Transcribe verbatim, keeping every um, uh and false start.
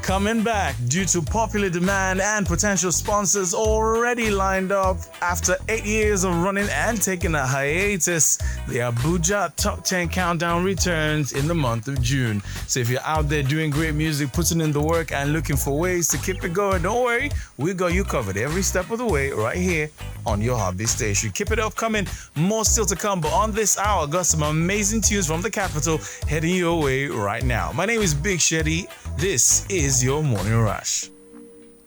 Coming back due to popular demand and potential sponsors already lined up after eight years of running and taking a hiatus, the Abuja Top ten Countdown returns in the month of June. So if you're out there doing great music, putting in the work and looking for ways to keep it going, don't worry, we got you covered every step of the way right here on your hobby station. Keep it up coming, more still to come, but on this hour, got some amazing tunes from the capital heading your way right now. My name is Big Shetty. This is your Morning Rush.